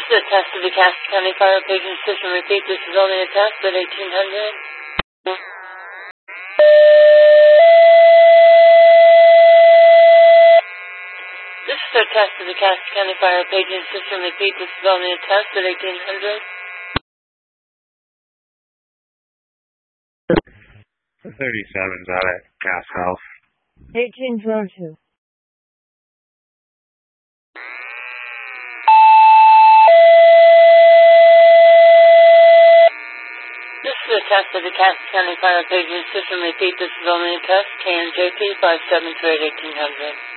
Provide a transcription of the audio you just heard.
is a test of the Cass County Fire Paging System. Repeat, this is only a test at 1800. This is a test of the Cass County Fire Paging System. Repeat, this is only a test at 1800. 37's out at Cass House. 1802. This is a test of the Cass County Fire Paging System. Repeat, this is only a test. KNJP 573 at 1800.